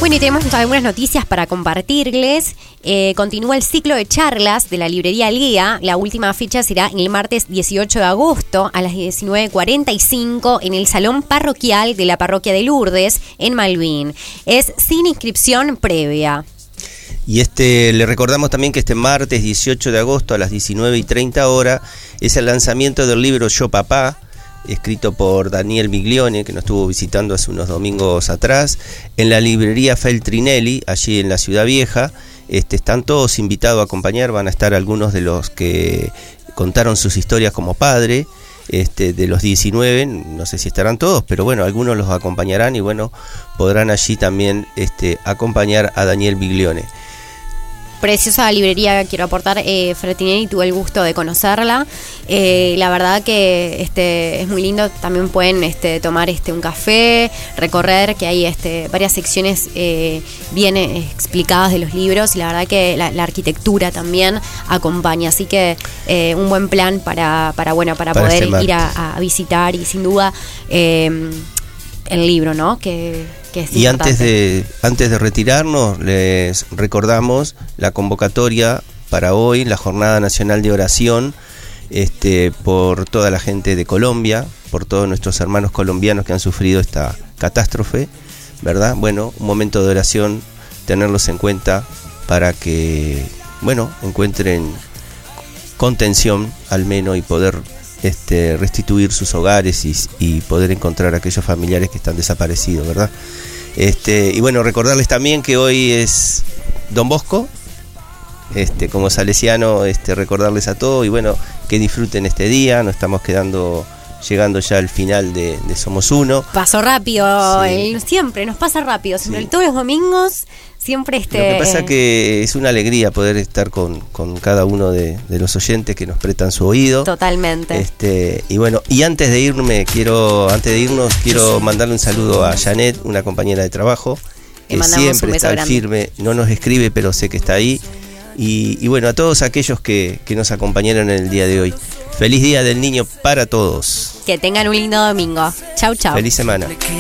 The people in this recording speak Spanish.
Bueno, y tenemos algunas noticias para compartirles. Continúa el ciclo de charlas de la librería Alguea. La última fecha será el martes 18 de agosto a las 19:45 en el Salón Parroquial de la Parroquia de Lourdes en Malvin. Es sin inscripción previa. Y le recordamos también que este martes 18 de agosto a las 19:30 es el lanzamiento del libro Yo Papá, escrito por Daniel Biglione, que nos estuvo visitando hace unos domingos atrás, en la librería Feltrinelli, allí en la Ciudad Vieja. Están todos invitados a acompañar, van a estar algunos de los que contaron sus historias como padre, de los 19, no sé si estarán todos, pero bueno, algunos los acompañarán y bueno, podrán allí también acompañar a Daniel Biglione. Preciosa librería, quiero aportar, Feltrinelli, tuve el gusto de conocerla. La verdad que es muy lindo. También pueden tomar un café, recorrer, que hay varias secciones bien explicadas de los libros, y la verdad que la arquitectura también acompaña, así que un buen plan para poder ir a visitar, y sin duda el libro, ¿no? Que es y importante. antes de retirarnos, les recordamos la convocatoria para hoy, la Jornada Nacional de Oración, por toda la gente de Colombia, por todos nuestros hermanos colombianos que han sufrido esta catástrofe, ¿verdad? Bueno, un momento de oración, tenerlos en cuenta para que, encuentren contención al menos y poder restituir sus hogares y poder encontrar a aquellos familiares que están desaparecidos, ¿verdad? Y bueno, recordarles también que hoy es Don Bosco, como salesiano, recordarles a todos y bueno, que disfruten este día. Nos estamos llegando ya al final de Somos Uno. Pasó rápido, sí. Siempre nos pasa rápido, siempre, sí. Todos los domingos, siempre Lo que pasa que es una alegría poder estar con cada uno de los oyentes que nos prestan su oído. Totalmente. Y bueno, y antes de irnos, quiero mandarle un saludo a Janet, una compañera de trabajo, que siempre está al firme, no nos escribe, pero sé que está ahí. Y bueno, a todos aquellos que nos acompañaron en el día de hoy. Feliz Día del Niño para todos. Que tengan un lindo domingo. Chau, chau. Feliz semana.